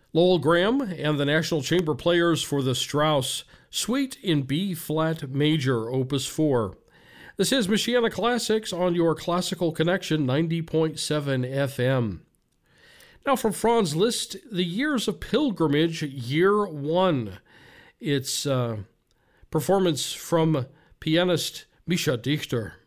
Lowell Graham and the National Chamber Players for the Strauss Suite in B-flat major, Opus 4. This is Michiana Classics on your Classical Connection 90.7 FM. Now from Franz Liszt, The Years of Pilgrimage, Year 1. It's performance from pianist Mischa Dichter.